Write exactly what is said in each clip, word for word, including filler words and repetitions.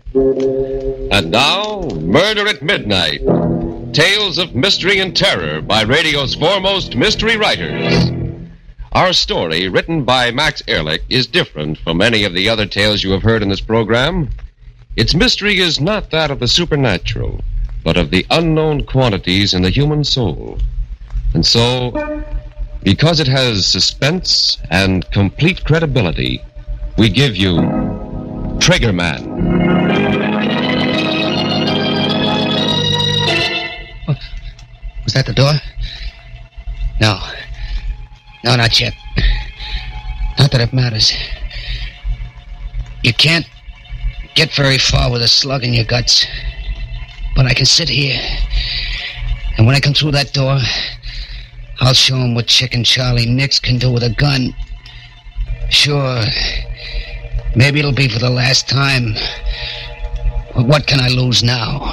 And now, Murder at Midnight. Tales of mystery and terror by radio's foremost mystery writers. Our story, written by Max Ehrlich, is different from any of the other tales you have heard in this program. Its mystery is not that of the supernatural, but of the unknown quantities in the human soul. And so, because it has suspense and complete credibility, we give you Triggerman. Oh, was that the door? No. No, not yet. Not that it matters. You can't get very far with a slug in your guts. But I can sit here. And when I come through that door, I'll show him what Chicken Charlie Nix can do with a gun. Sure, maybe it'll be for the last time. But what can I lose now?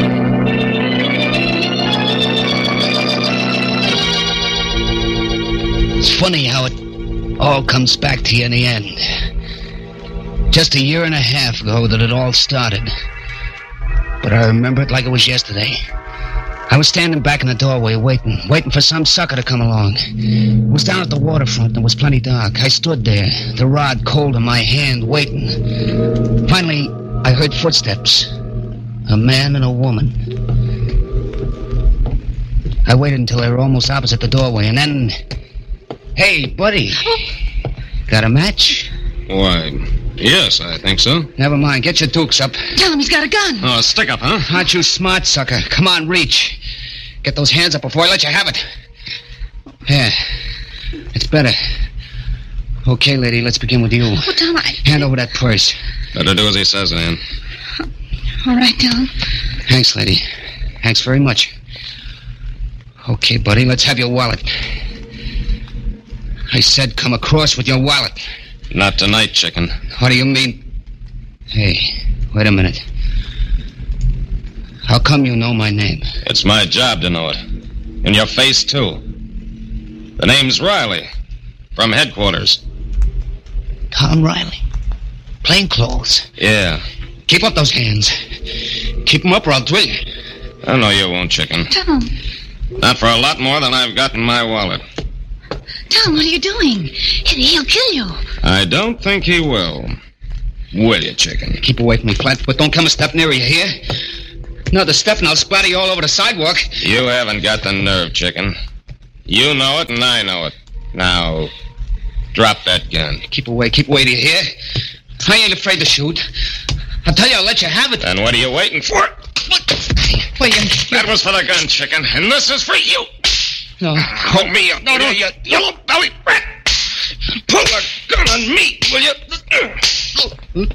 It's funny how it all comes back to you in the end. Just a year and a half ago that it all started. But I remember it like it was yesterday. I was standing back in the doorway waiting, waiting for some sucker to come along. It was down at the waterfront and it was plenty dark. I stood there, the rod cold in my hand, waiting. Finally, I heard footsteps. A man and a woman. I waited until they were almost opposite the doorway, and then... Hey, buddy. Got a match? Why, yes, I think so. Never mind. Get your dukes up. Tell him he's got a gun. Oh, a stick up, huh? Aren't you smart, sucker? Come on, reach. Get those hands up before I let you have it. Yeah, it's better. Okay, lady, let's begin with you. Oh, Tom, I... Hand over that purse. Better do as he says, Ann. All right, Tom. Thanks, lady. Thanks very much. Okay, buddy, let's have your wallet. I said come across with your wallet. Not tonight, Chicken. What do you mean? Hey, wait a minute. How come you know my name? It's my job to know it. In your face, too. The name's Riley. From headquarters. Tom Riley. Plain clothes. Yeah. Keep up those hands. Keep them up or I'll drill you. I know you won't, Chicken. Tom. Not for a lot more than I've got in my wallet. Tom, what are you doing? He'll kill you. I don't think he will. Will you, Chicken? Keep away from me, Flatfoot. Don't come a step nearer, you hear? Another step and I'll splatter you all over the sidewalk. You haven't got the nerve, Chicken. You know it and I know it. Now, drop that gun. Keep away, keep away, do you hear? I ain't afraid to shoot. I'll tell you, I'll let you have it. Then what are you waiting for? What? Well, you... That was for the gun, Chicken, and this is for you. No. Hold me up, no, no, you yellow belly rat. Pull the gun on me, will you?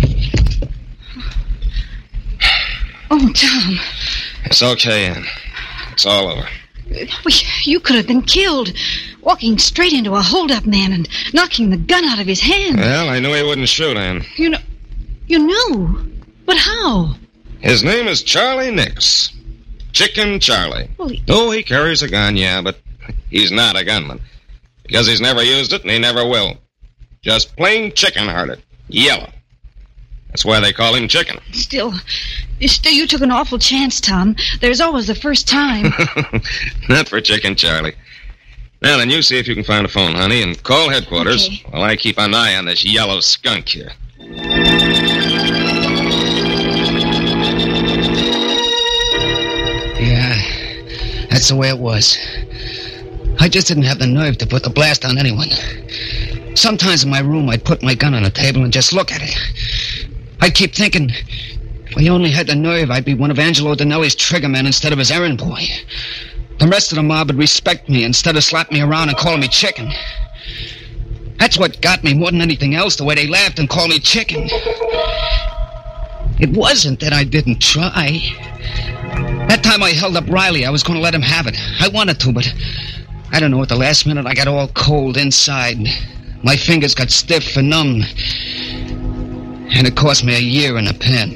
Oh, Tom. It's okay, Ann. It's all over. Well, you could have been killed. Walking straight into a hold-up man and knocking the gun out of his hand. Well, I knew he wouldn't shoot, Ann. You know... You knew? But how? His name is Charlie Nix. Chicken Charlie. Well, he... Oh, he carries a gun, yeah, but he's not a gunman. Because he's never used it and he never will. Just plain chicken-hearted. Yellow. That's why they call him Chicken. Still, still, you took an awful chance, Tom. There's always the first time. Not for Chicken Charlie. Now then, you see if you can find a phone, honey, and call headquarters Okay. while I keep an eye on this yellow skunk here. Yeah, that's the way it was. I just didn't have the nerve to put the blast on anyone. Sometimes in my room, I'd put my gun on the table and just look at it. I'd keep thinking, if I only had the nerve, I'd be one of Angelo Donnelly's triggermen instead of his errand boy. The rest of the mob would respect me instead of slapping me around and calling me Chicken. That's what got me more than anything else, the way they laughed and called me Chicken. It wasn't that I didn't try. That time I held up Riley, I was going to let him have it. I wanted to, but I don't know, at the last minute I got all cold inside. My fingers got stiff and numb. And it cost me a year in a pen.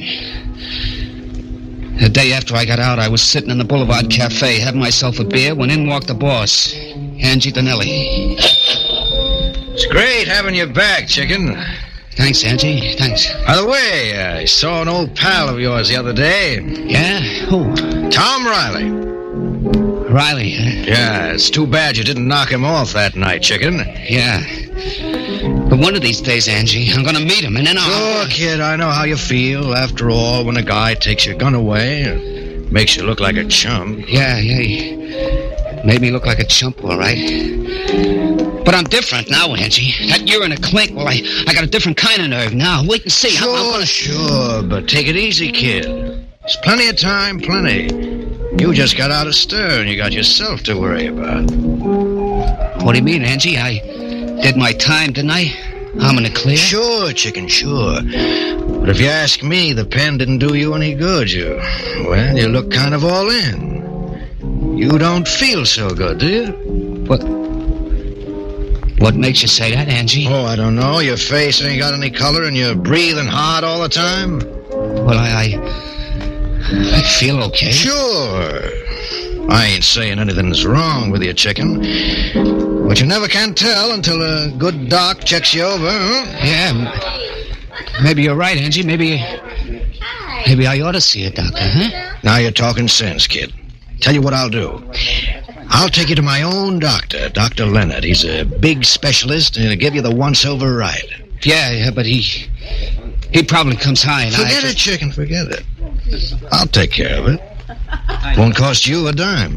The day after I got out, I was sitting in the Boulevard Cafe having myself a beer when in walked the boss, Angie Donnelly. It's great having you back, Chicken. Thanks, Angie. Thanks. By the way, I saw an old pal of yours the other day. Yeah? Who? Tom Riley. Riley, huh? Yeah, it's too bad you didn't knock him off that night, chicken. Yeah. But one of these days, Angie, I'm gonna meet him, and then I'll... Sure, kid, I know how you feel. After all, when a guy takes your gun away, it makes you look like a chump. Yeah, yeah. He made me look like a chump, all right. But I'm different now, Angie. That year in a clink, well, I, I got a different kind of nerve now. Wait and see. Sure, I'm gonna... sure, but take it easy, kid. There's plenty of time, plenty. You just got out of stir and you got yourself to worry about. What do you mean, Angie? I did my time, didn't I? I'm in the clear? Sure, chicken, sure. But if you ask me, the pen didn't do you any good. You, well, you look kind of all in. You don't feel so good, do you? What? What makes you say that, Angie? Oh, I don't know. Your face ain't got any color and you're breathing hard all the time. Well, I... I... I feel okay. Sure. I ain't saying anything's wrong with you, chicken. But you never can tell until a good doc checks you over, huh? Yeah. Maybe you're right, Angie. Maybe... Maybe I ought to see a doctor, huh? Now you're talking sense, kid. Tell you what I'll do. I'll take you to my own doctor, Doctor Leonard. He's a big specialist, and he'll give you the once-over ride. Yeah, yeah, but he... He probably comes high, and Forget I... it, just... chicken, forget it. I'll take care of it. Won't cost you a dime.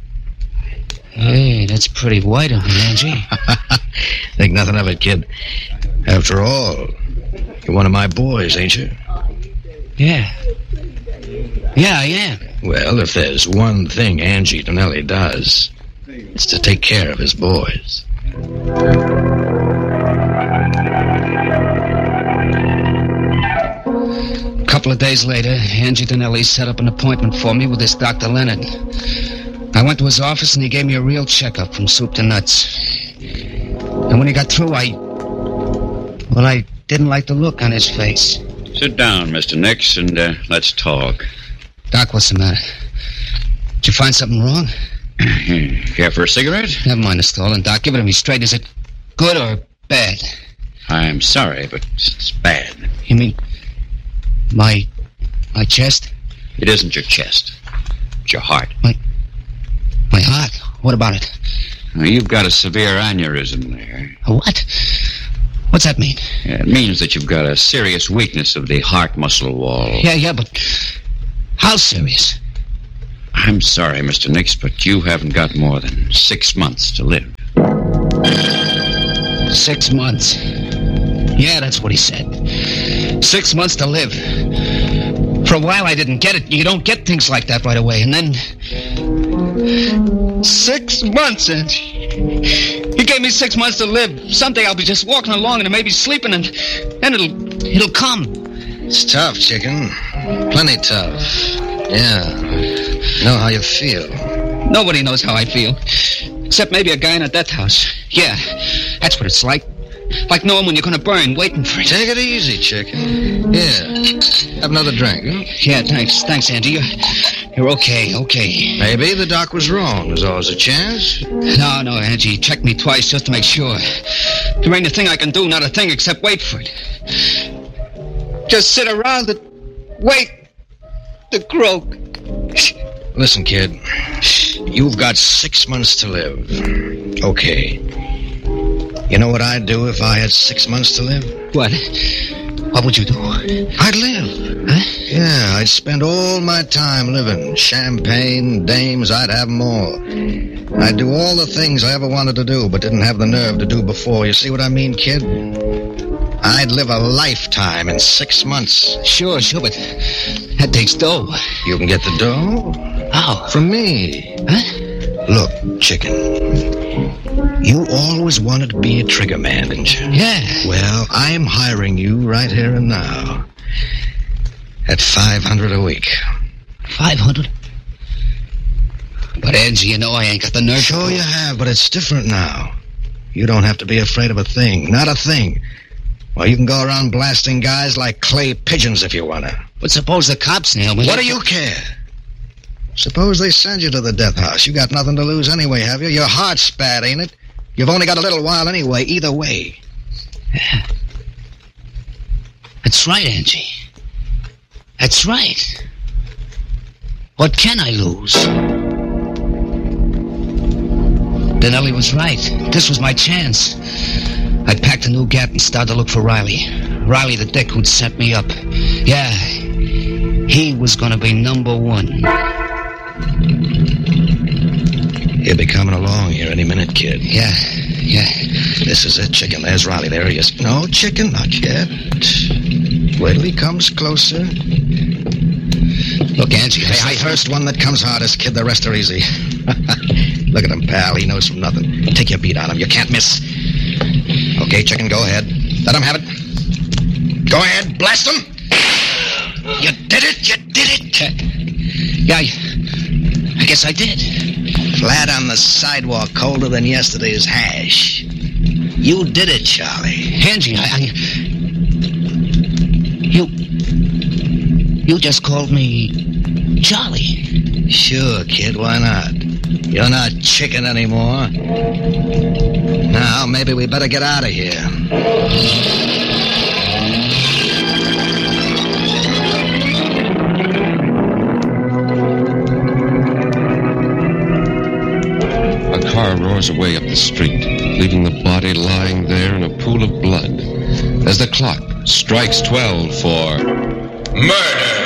Hey, that's pretty white of me, Angie. Think nothing of it, kid. After all, you're one of my boys, ain't you? Yeah. Yeah, I am. Well, if there's one thing Angie Donnelly does, it's to take care of his boys. A couple of days later, Angie Donnelly set up an appointment for me with this Doctor Leonard. I went to his office and he gave me a real checkup from soup to nuts. And when he got through, I... Well, I didn't like the look on his face. Sit down, Mister Nix, and uh, let's talk. Doc, what's the matter? Did you find something wrong? Care for a cigarette? Never mind the stolen, Doc. Give it to me straight. Is it good or bad? I'm sorry, but it's bad. You mean my my chest? It isn't your chest. It's your heart. My my heart? What about it? Now, you've got a severe aneurysm there. A what? What's that mean? Yeah, it means that you've got a serious weakness of the heart muscle wall. Yeah, yeah, but how serious? I'm sorry, Mister Nix, but you haven't got more than six months to live. Six months. Yeah, that's what he said. Six months to live. For a while I didn't get it. You don't get things like that right away. And then... Six months, and... He gave me six months to live. Someday I'll be just walking along and maybe sleeping, and then it'll... It'll come. It's tough, chicken. Plenty tough. Yeah. Know how you feel. Nobody knows how I feel. Except maybe a guy in a death house. Yeah, that's what it's like. Like knowing when you're going to burn, waiting for it. Take it easy, chicken. Yeah. Have another drink, huh? Yeah, thanks. Thanks, Andy. You're, you're okay, okay. Maybe the doc was wrong. There's always a chance. No, no, Angie. Check me twice just to make sure. There ain't a thing I can do, not a thing except wait for it. Just sit around and wait to croak. Listen, kid. You've got six months to live. Okay. You know what I'd do if I had six months to live? What? What would you do? I'd live. Huh? Yeah, I'd spend all my time living. Champagne, dames, I'd have them all. I'd do all the things I ever wanted to do, but didn't have the nerve to do before. You see what I mean, kid? I'd live a lifetime in six months. Sure, sure, but that takes dough. You can get the dough? How? From me. Huh? Look, chicken. You always wanted to be a trigger man, didn't you? Yeah. Well, I'm hiring you right here and now. At five hundred a week. Five hundred? But, Angie, you know I ain't got the nerve. Sure you have, but it's different now. You don't have to be afraid of a thing. Not a thing. Well, you can go around blasting guys like clay pigeons if you want to. But suppose the cops nail me. What do you care? Suppose they send you to the death house. You got nothing to lose anyway, have you? Your heart's bad, ain't it? You've only got a little while anyway, either way. That's right, Angie. That's right. What can I lose? Then Ellie was right. This was my chance. I packed a new Gat and started to look for Riley. Riley, the dick who'd set me up. Yeah, he was gonna be number one. He'll be coming along here any minute, kid. Yeah, yeah. This is it, Chicken. There's Riley. There he is. No, Chicken, not yet. Wait till he comes closer. Look, Angie, Hey, I first one that comes hardest, kid. The rest are easy. Look at him, pal. He knows from nothing. Take your beat on him. You can't miss. Okay, Chicken, go ahead. Let him have it. Go ahead. Blast him. You did it. You did it. Uh, yeah, I, I guess I did. Flat on the sidewalk, colder than yesterday's hash. You did it, Charlie. Angie, I... I you... You just called me Charlie. Sure, kid, why not? You're not Chicken anymore. Now, maybe we better get out of here. A car roars away up the street, leaving the body lying there in a pool of blood as the clock strikes twelve for murder.